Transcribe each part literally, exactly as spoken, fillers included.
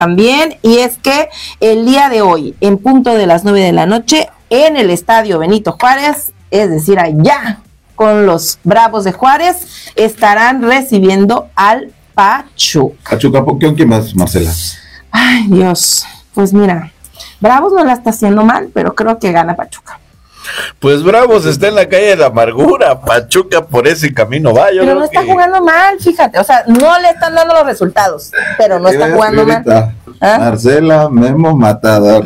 también, y es que el día de hoy, en punto de las nueve de la noche, en el estadio Benito Juárez, es decir, allá con los Bravos de Juárez, estarán recibiendo al Pachuca. Pachuca, ¿con quién más, Marcela? Ay, Dios, pues mira, Bravos no la está haciendo mal, pero creo que gana Pachuca. Pues Bravos está en la calle de la amargura, Pachuca por ese camino va. Yo pero creo no está que... jugando mal, fíjate, o sea, no le están dando los resultados, pero no está jugando mal. ¿Ah? Marcela, Memo, Matador.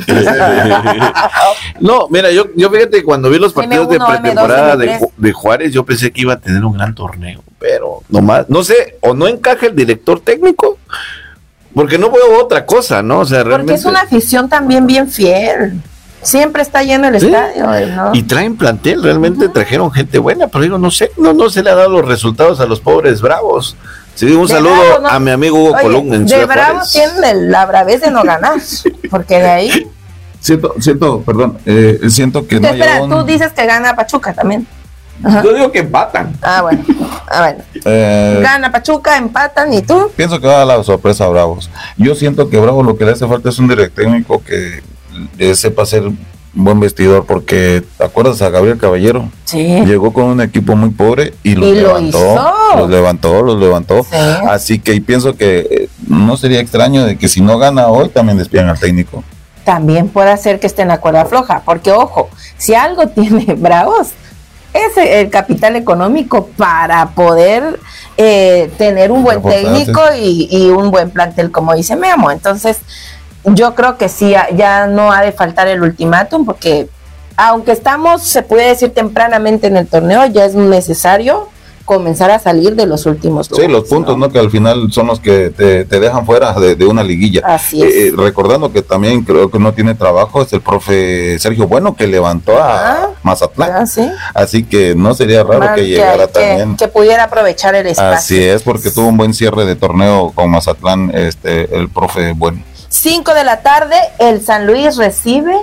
No, mira, yo, yo fíjate, cuando vi los partidos M uno, de pretemporada M dos, M tres. de, de Juárez, yo pensé que iba a tener un gran torneo, pero nomás, no sé, o no encaja el director técnico, porque no veo otra cosa, ¿no? O sea, Porque realmente... es una afición también bien fiel. Siempre está lleno el ¿Sí? estadio, ¿no? Y traen plantel, realmente uh-huh. trajeron gente buena, pero digo, no sé, no, no se le ha dado los resultados a los pobres Bravos. Sí, un de saludo Bravo, ¿no? a mi amigo Hugo Oye, Colón en Ciudad Juárez. De Bravos tienen la bravez de no ganar, porque de ahí... Siento, siento, perdón, eh, siento que no espera, un... tú dices que gana Pachuca también. Ajá. Yo digo que empatan. Ah, bueno, ah, bueno. Eh, gana Pachuca, empatan, ¿y tú? Pienso que va a dar la sorpresa a Bravos. Yo siento que Bravos lo que le hace falta es un director técnico que eh, sepa ser un buen vestidor, porque ¿te acuerdas a Gabriel Caballero? Sí. Llegó con un equipo muy pobre y los y levantó, lo hizo. los levantó, los levantó. Sí. Así que y pienso que eh, no sería extraño de que si no gana hoy también despidan al técnico. También puede ser que esté en la cuerda floja, porque ojo, si algo tiene Bravos, es el capital económico para poder eh, tener un buen técnico y, y un buen plantel, como dice Memo. Entonces, yo creo que sí, ya no ha de faltar el ultimátum, porque aunque estamos, se puede decir tempranamente en el torneo, ya es necesario comenzar a salir de los últimos lugares. Sí, los puntos, ¿no? ¿no? Que al final son los que te, te dejan fuera de, de una liguilla. Así es. Eh, recordando que también creo que no tiene trabajo es el profe Sergio Bueno, que levantó a ah, Mazatlán. Ah, ¿sí? Así que no sería raro Más que llegara que, también. Que pudiera aprovechar el espacio. Así es, porque tuvo un buen cierre de torneo con Mazatlán, este, el profe Bueno. cinco de la tarde, el San Luis recibe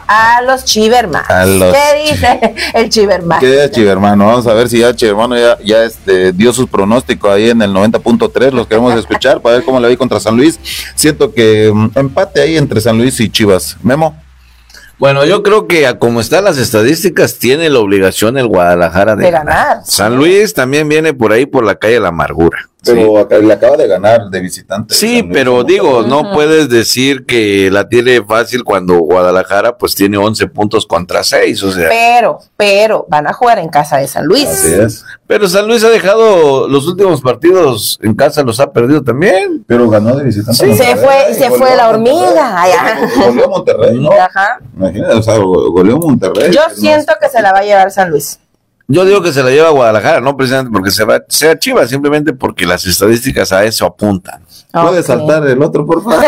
a los Chivermanos. ¿Qué dice el Chivermano? ¿Qué es Chivermano? Vamos a ver si ya Chivermano ya, ya este, dio sus pronósticos ahí en el noventa punto tres, los queremos escuchar para ver cómo le va contra San Luis. Siento que um, empate ahí entre San Luis y Chivas. Memo. Bueno, yo creo que a como están las estadísticas, tiene la obligación el Guadalajara de, de ganar. ganar. San Luis también viene por ahí por la calle de la amargura. Pero sí. le acaba de ganar de visitante. Sí, pero digo, no uh-huh. puedes decir que la tiene fácil cuando Guadalajara pues tiene once puntos contra seis, o sea. Pero, pero, van a jugar en casa de San Luis. Así es. Pero San Luis ha dejado los últimos partidos en casa, los ha perdido también. Pero ganó de visitante. Sí, se fue, se fue la hormiga. Goleó Monterrey, ¿no? Ajá. Imagínate, o sea, goleó Monterrey. Yo siento que se la va a llevar San Luis. Yo digo que se la lleva a Guadalajara, no precisamente porque se va, sea Chivas, simplemente porque las estadísticas a eso apuntan. Okay. ¿Puede saltar el otro, por favor?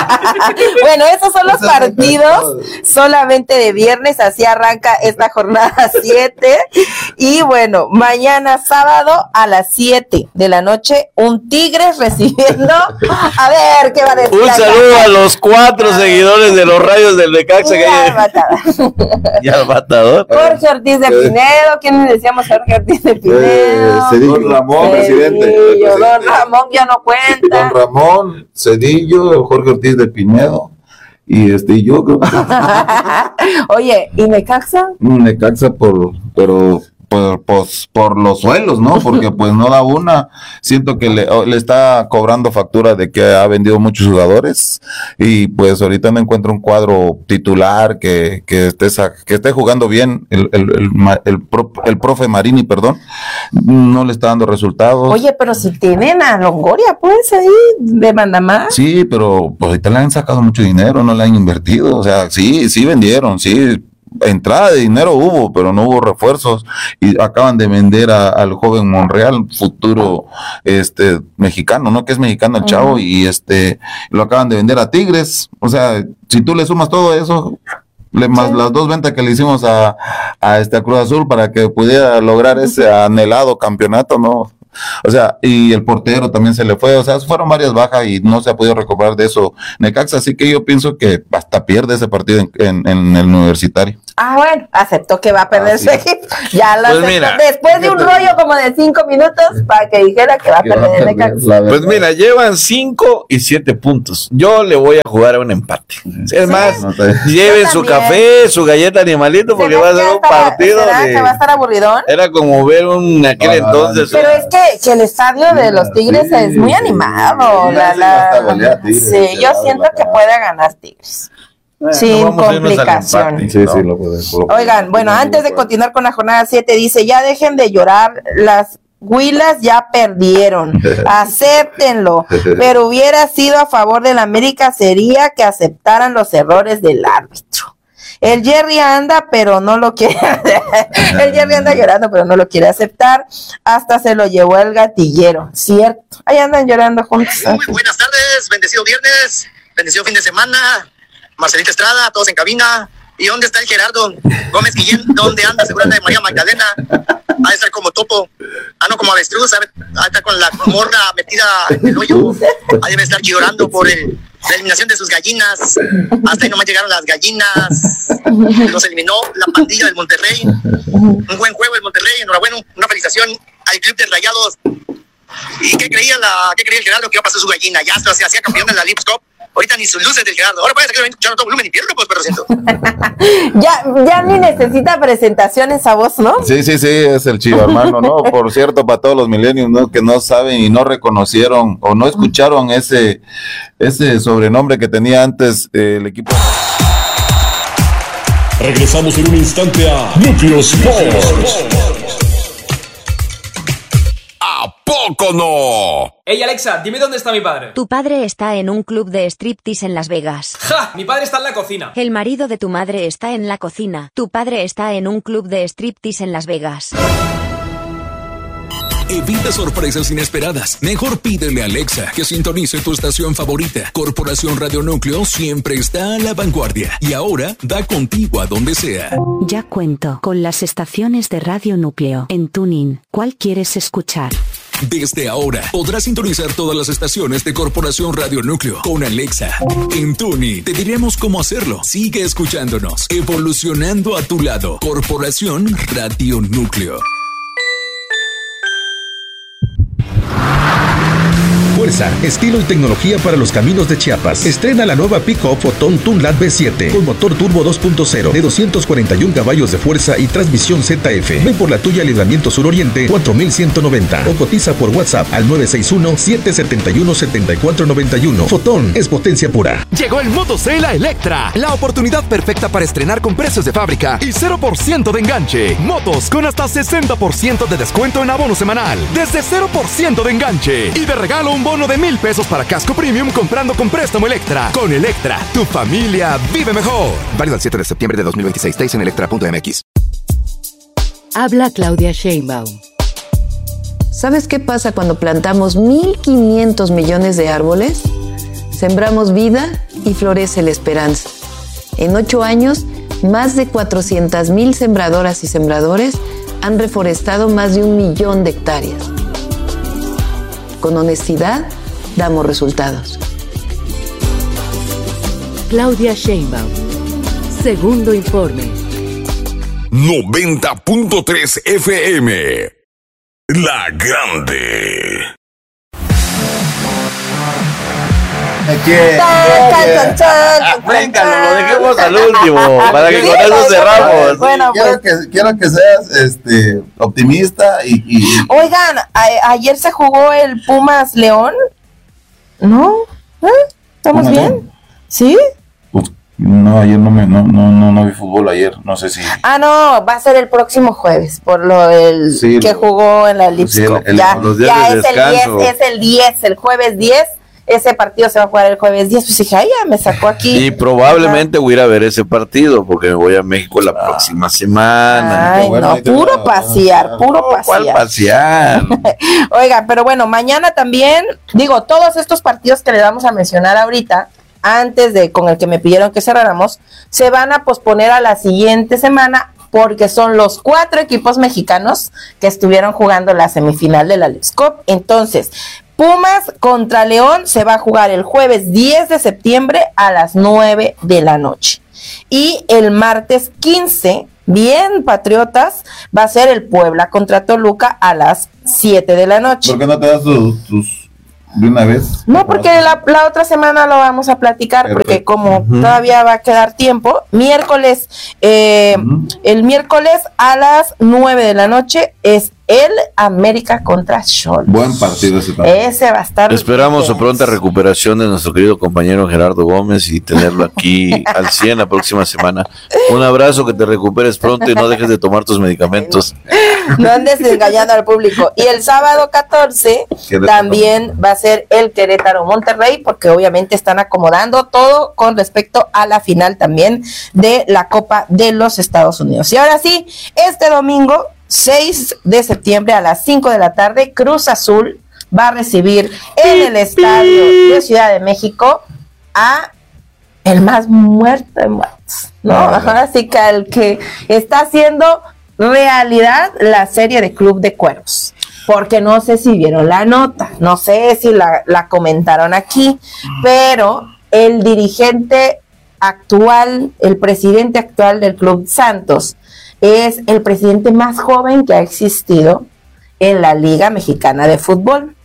Bueno, esos son los partidos solamente de viernes, así arranca esta jornada siete. Y bueno, mañana sábado a las siete de la noche, un Tigres recibiendo, a ver, ¿qué va a decir? Un saludo a los cuatro seguidores de los Rayos del Necaxa. Y al matador. Y al matador. Jorge Ortiz de Pinedo, ¿quién decíamos Jorge Ortiz de Pinedo? Eh, Don Ramón, presidente. Cedillo, Don Ramón ya no cuenta. Don Ramón, Cedillo, Jorge Ortiz de Pinedo. Y este, yo creo que... Oye, ¿y Necaxa? Necaxa por, pero por, pues, por los suelos, ¿no? Porque pues no da una. Siento que le, le está cobrando factura de que ha vendido muchos jugadores y pues ahorita no encuentro un cuadro titular que, que, esté, que esté jugando bien. El, el, el, el, pro, el profe Marini, perdón, no le está dando resultados. Oye, pero si tienen a Longoria, pues ahí de mandamás. Sí, pero pues ahorita le han sacado mucho dinero, no le han invertido. O sea, sí, sí vendieron, sí. Entrada de dinero hubo, pero no hubo refuerzos y acaban de vender a, al joven Monreal, futuro este mexicano, ¿no? Que es mexicano el uh-huh. chavo y este lo acaban de vender a Tigres. O sea, si tú le sumas todo eso, le, más sí. las dos ventas que le hicimos a, a este a Cruz Azul para que pudiera lograr ese anhelado campeonato, ¿no? O sea, y el portero también se le fue, o sea, fueron varias bajas y no se ha podido recuperar de eso Necaxa, así que yo pienso que hasta pierde ese partido en, en, en el Universitario. Ah, bueno, aceptó que va a perder así su equipo. Ya lo Pues aceptó. mira, Después de un rollo como de cinco minutos para que dijera que va a perder el Necaxa. Pues mira, llevan cinco y siete puntos. Yo le voy a jugar a un empate. Es Sí. más, No te- lleven Yo su también. café, su galleta animalito, porque va a ser un partido ¿Será de... que va a estar aburridón? Era como ver un aquel No, no, entonces. Pero es que, que el estadio de los Tigres Sí, es muy sí, animado. sí, la, sí, la- hasta golea Tigres, sí, se yo abre siento la que cara. puede ganar Tigres. Bueno, sin vamos a irnos al complicación. empate, Sí, ¿no? sí, lo puede. lo- Oigan, bueno, lo- antes de lo- continuar con la jornada siete, dice, ya dejen de llorar, las Huilas ya perdieron, acéptenlo, pero hubiera sido a favor del América sería que aceptaran los errores del árbitro. El Jerry anda, pero no lo quiere, el Jerry anda llorando, pero no lo quiere aceptar, hasta se lo llevó el gatillero, ¿cierto? Ahí andan llorando juntos. Muy buenas tardes, bendecido viernes, bendecido fin de semana, Marcelita Estrada, todos en cabina. ¿Y dónde está el Gerardo Gómez Guillén? ¿Dónde anda? Seguro anda de María Magdalena. Ha de estar como topo, ah no, como avestruz, ha de estar con la morra metida en el hoyo. Ha de estar llorando por el, la eliminación de sus gallinas. Hasta ahí nomás llegaron las gallinas. Los eliminó la pandilla del Monterrey. Un buen juego el Monterrey, enhorabuena, una felicitación al club de Rayados. ¿Y qué creía, la, qué creía el Gerardo que iba a pasar su gallina? Ya se hacía campeón en la Lips Cup. Ahorita ni sus luces del Gerardo. Ahora parece que lo escucharon a todo volumen y pierdo, pues, pero siento. Ya, ya ni necesita presentación esa voz, ¿no? Sí, sí, sí, es el chivo hermano, ¿no? Por cierto, para todos los millennials, ¿no? Que no saben y no reconocieron o no escucharon ese, ese sobrenombre que tenía antes eh, el equipo. Regresamos en un instante a Núcleo Sports. ¿A poco no? Ey Alexa, dime dónde está mi padre. Tu padre está en un club de striptease en Las Vegas. ¡Ja! Mi padre está en la cocina. El marido de tu madre está en la cocina. Tu padre está en un club de striptease en Las Vegas. Evita sorpresas inesperadas. Mejor pídele a Alexa que sintonice tu estación favorita. Corporación Radio Núcleo siempre está a la vanguardia. Y ahora da contigo a donde sea. Ya cuento con las estaciones de Radio Núcleo en TuneIn. ¿Cuál quieres escuchar? Desde ahora podrás sintonizar todas las estaciones de Corporación Radio Núcleo con Alexa. En Tuni te diremos cómo hacerlo. Sigue escuchándonos, evolucionando a tu lado. Corporación Radio Núcleo. Fuerza, estilo y tecnología para los caminos de Chiapas. Estrena la nueva pick-up Fotón Tunlad B siete con motor turbo dos punto cero de doscientos cuarenta y un caballos de fuerza y transmisión Z F. Ven por la tuya a Libramiento Suroriente cuatro mil ciento noventa o cotiza por WhatsApp al nueve seis uno, siete siete uno, siete cuatro nueve uno. Fotón es potencia pura. Llegó el Moto Sale a Electra, la oportunidad perfecta para estrenar con precios de fábrica y cero por ciento de enganche. Motos con hasta sesenta por ciento de descuento en abono semanal, desde cero por ciento de enganche y de regalo un bono de mil pesos para casco premium comprando con préstamo Electra. Con Electra, tu familia vive mejor. Válido el siete de septiembre de dos mil veintiséis. Detalles en electra punto m x. Habla Claudia Sheinbaum. ¿Sabes qué pasa cuando plantamos mil quinientos millones de árboles? Sembramos vida y florece la esperanza. En ocho años, más de cuatrocientas mil sembradoras y sembradores han reforestado más de un millón de hectáreas. Con honestidad, damos resultados. Claudia Sheinbaum. Segundo informe. noventa punto tres F M. La Grande. Venga, lo dejemos al último, para que con eso cerramos. Bueno, quiero, pues, que, quiero que seas este, optimista y, y oigan, a- ayer se jugó el Pumas León. ¿No? ¿Eh? ¿Estamos Pumas bien? León. ¿Sí? pues, no, ayer no, me, no, no, no, no vi fútbol ayer, no sé si... Ah, no, va a ser el próximo jueves, por lo del Sí, que lo- jugó en la Lips sí, el- Cup. el- ya los días ya de es el descanso. diez, es el diez, el jueves diez. Ese partido se va a jugar el jueves diez. Pues dije, ay, ya me sacó aquí. Y probablemente voy a ir a ver ese partido porque me voy a México la próxima semana. Ay, bueno, no, ahí te puro va. pasear, puro ¿Cuál pasear. pasear? Oiga, pero bueno, mañana también, digo, todos estos partidos que le vamos a mencionar ahorita, antes de con el que me pidieron que cerráramos, se van a posponer a la siguiente semana porque son los cuatro equipos mexicanos que estuvieron jugando la semifinal de la Leagues Cup. Entonces, Pumas contra León se va a jugar el jueves diez de septiembre a las nueve de la noche. Y el martes quince bien patriotas, va a ser el Puebla contra Toluca a las siete de la noche. ¿Por qué no te das tus, tus de una vez? No, porque la, la otra semana lo vamos a platicar, perfecto, porque como uh-huh. todavía va a quedar tiempo, miércoles, eh, uh-huh. el miércoles a las nueve de la noche es el América contra Xolos. Buen partido ese partido. Ese va a estar. Esperamos su pronta recuperación de nuestro querido compañero Gerardo Gómez y tenerlo aquí al cien la próxima semana. Un abrazo, que te recuperes pronto y no dejes de tomar tus medicamentos. No andes engañando al público. Y el sábado catorce también va a ser el Querétaro Monterrey, porque obviamente están acomodando todo con respecto a la final también de la Copa de los Estados Unidos. Y ahora sí, este domingo seis de septiembre a las cinco de la tarde, Cruz Azul va a recibir en el estadio de Ciudad de México a el más muerto de muertos, ¿no? Ahora sí que al que está haciendo realidad la serie de Club de Cuervos, porque no sé si vieron la nota, no sé si la, la comentaron aquí, pero el dirigente actual, el presidente actual del Club Santos, es el presidente más joven que ha existido en la Liga Mexicana de Fútbol.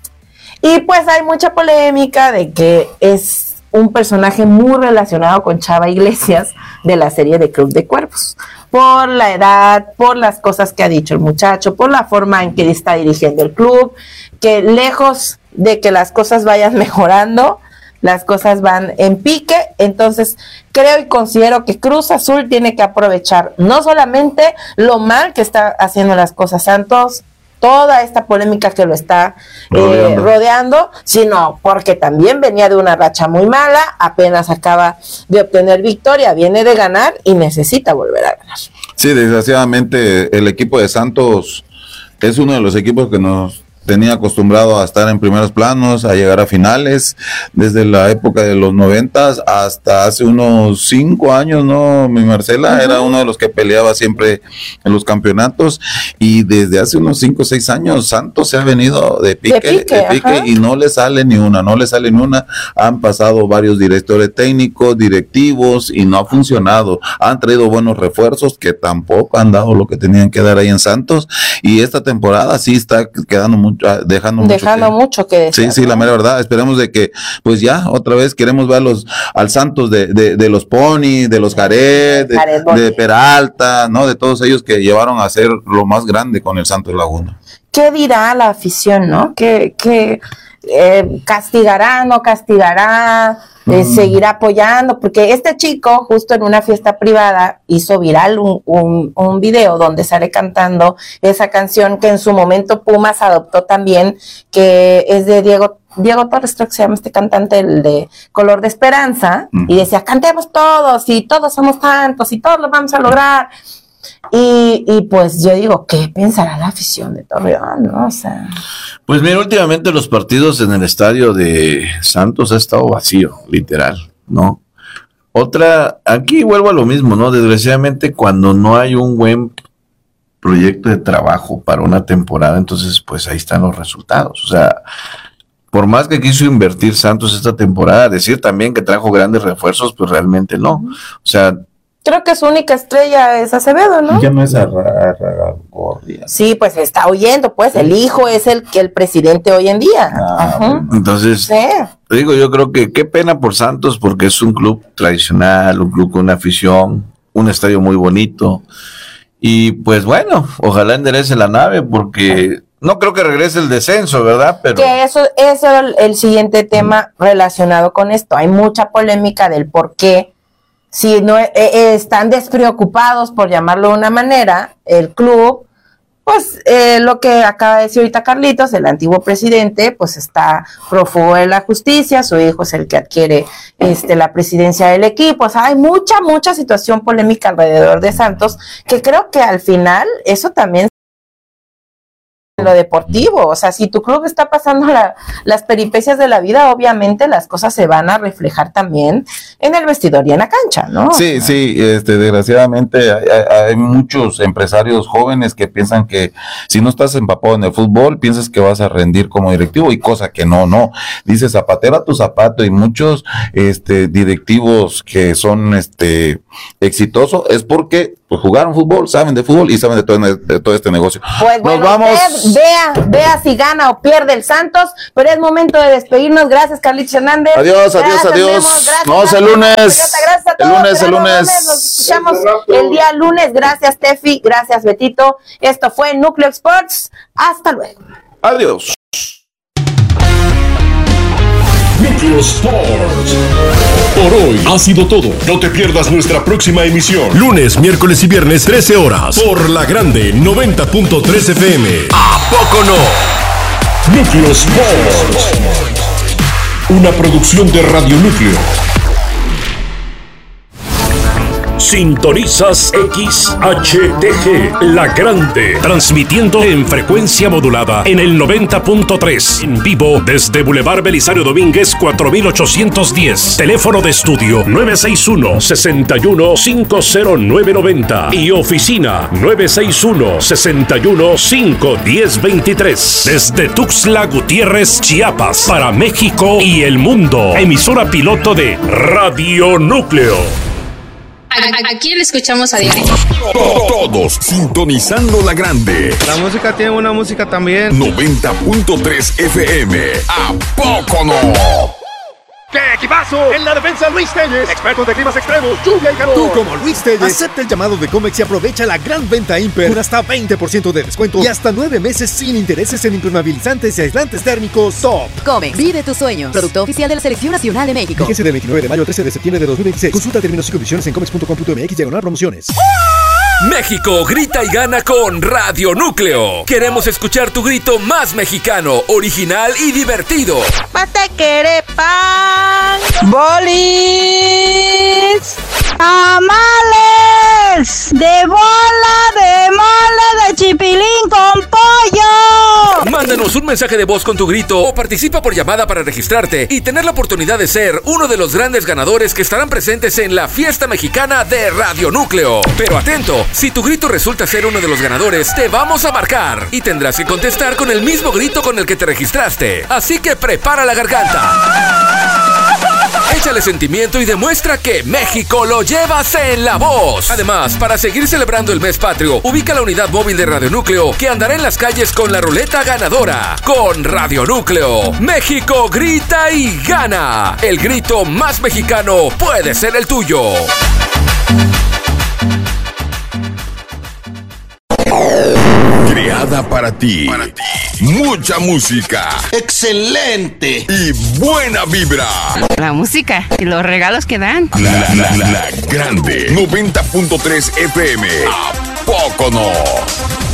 Y pues hay mucha polémica de que es un personaje muy relacionado con Chava Iglesias de la serie de Club de Cuervos, por la edad, por las cosas que ha dicho el muchacho, por la forma en que está dirigiendo el club, que lejos de que las cosas vayan mejorando, las cosas van en pique. Entonces creo y considero que Cruz Azul tiene que aprovechar no solamente lo mal que está haciendo las cosas Santos, toda esta polémica que lo está rodeando. Eh, rodeando, sino porque también venía de una racha muy mala, apenas acaba de obtener victoria, viene de ganar y necesita volver a ganar. Sí, desgraciadamente el equipo de Santos es uno de los equipos que nos tenía acostumbrado a estar en primeros planos, a llegar a finales, desde la época de los noventas hasta hace unos cinco años, ¿no? Mi Marcela uh-huh. era uno de los que peleaba siempre en los campeonatos, y desde hace unos cinco o seis años Santos se ha venido de pique, de pique, de pique y no le sale ni una, no le sale ni una. Han pasado varios directores técnicos, directivos, y no ha funcionado. Han traído buenos refuerzos que tampoco han dado lo que tenían que dar ahí en Santos, y esta temporada sí está quedando muy dejando, dejando mucho que, mucho que decir. Sí, sí, la mera verdad. Esperemos de que, pues ya, otra vez queremos ver los, al Santos de, de, de los Pony, de los Jared, de, de Peralta, ¿no? De todos ellos que llevaron a ser lo más grande con el Santos Laguna. ¿Qué dirá la afición, no? ¿Qué, qué eh, castigará, no castigará? Eh, mm. ¿Seguirá apoyando? Porque este chico, justo en una fiesta privada, hizo viral un, un, un video donde sale cantando esa canción que en su momento Pumas adoptó también, que es de Diego Diego Torres, creo que se llama este cantante, el de Color de Esperanza, mm. y decía, cantemos todos, y todos somos tantos, y todos lo vamos a lograr. Y, y pues yo digo, ¿qué pensará la afición de Torreón? ¿No? O sea, pues mira, últimamente los partidos en el estadio de Santos ha estado vacío, literal, ¿no? Otra, aquí vuelvo a lo mismo, ¿no? Desgraciadamente, cuando no hay un buen proyecto de trabajo para una temporada, entonces pues ahí están los resultados. O sea, por más que quiso invertir Santos esta temporada, decir también que trajo grandes refuerzos, pues realmente no. O sea, creo que su única estrella es Acevedo, ¿no? Ya no es Arragorria. Sí, pues está oyendo, pues el hijo es el que el presidente hoy en día. Ah, bueno. Entonces, sí. Digo, yo creo que qué pena por Santos, porque es un club tradicional, un club con una afición, un estadio muy bonito. Y pues bueno, ojalá enderece la nave, porque no creo que regrese el descenso, ¿verdad? Pero que eso, eso era el, el siguiente tema relacionado con esto. Hay mucha polémica del por qué, si no eh, eh, están despreocupados, por llamarlo de una manera, el club, pues eh, lo que acaba de decir ahorita Carlitos, el antiguo presidente, pues está prófugo de la justicia, su hijo es el que adquiere este la presidencia del equipo. O sea, hay mucha, mucha situación polémica alrededor de Santos, que creo que al final eso también lo deportivo. O sea, si tu club está pasando la, las peripecias de la vida, obviamente las cosas se van a reflejar también en el vestidor y en la cancha, ¿no? Sí, sí, este, desgraciadamente hay, hay muchos empresarios jóvenes que piensan que si no estás empapado en el fútbol, piensas que vas a rendir como directivo, y cosa que no, no. Dice zapatero a tu zapato, y muchos este, directivos que son este exitosos es porque pues jugaron fútbol, saben de fútbol y saben de todo, de todo este negocio. Pues bueno, nos vamos. Usted vea, vea si gana o pierde el Santos, pero es momento de despedirnos. Gracias, Carlitos Hernández. Adiós, adiós, gracias, adiós. Gracias, nos vemos el lunes. Gracias a todos. El lunes, el lunes. Nos escuchamos el día lunes. Gracias, Tefi. Gracias, Betito. Esto fue Núcleo Sports. Hasta luego. Adiós. Núcleo Sports. Por hoy ha sido todo. No te pierdas nuestra próxima emisión. Lunes, miércoles y viernes, trece horas. Por La Grande, noventa punto tres F M. ¿A poco no? Núcleo Sports. Una producción de Radio Núcleo. Sintonizas X H T G, La Grande, transmitiendo en frecuencia modulada en el noventa punto tres, en vivo desde Boulevard Belisario Domínguez cuatro mil ochocientos diez, teléfono de estudio nueve seis uno, seis uno cinco cero nueve nueve cero y oficina nueve seis uno, seis uno cinco uno cero dos tres, desde Tuxtla Gutiérrez, Chiapas, para México y el mundo, emisora piloto de Radio Núcleo. ¿A, a quién le escuchamos a diario? Todos sintonizando La Grande. La música tiene una música también. noventa punto tres F M. ¿A poco no? ¡Qué equipazo! En la defensa, Luis Telles, expertos de climas extremos, lluvia y calor. Tú, como Luis Telles, acepta el llamado de Comex y aprovecha la gran venta Imper con hasta veinte por ciento de descuento y hasta nueve meses sin intereses en impermeabilizantes y aislantes térmicos Top. Comex, vive tus sueños. Producto oficial de la Selección Nacional de México. Fíjense del veintinueve de mayo al trece de septiembre de dos mil veintiséis. Consulta términos y condiciones en comex punto com punto mx diagonal promociones. México grita y gana con Radio Núcleo. Queremos escuchar tu grito más mexicano, original y divertido. Patequere pan, bolis, tamales, de bola, de mole, de chipilín con pollo. Mándanos un mensaje de voz con tu grito o participa por llamada para registrarte y tener la oportunidad de ser uno de los grandes ganadores que estarán presentes en la fiesta mexicana de Radio Núcleo. Pero atento, si tu grito resulta ser uno de los ganadores, te vamos a marcar y tendrás que contestar con el mismo grito con el que te registraste. Así que prepara la garganta. Échale sentimiento y demuestra que México lo llevas en la voz. Además, para seguir celebrando el mes patrio, ubica la unidad móvil de Radio Núcleo que andará en las calles con la ruleta ganadora. Con Radio Núcleo, México grita y gana. El grito más mexicano puede ser el tuyo. Creada para ti. Para ti. Mucha música. Excelente. Y buena vibra. La música y los regalos que dan. La, la, la, la Grande. noventa punto tres F M. ¿A poco no?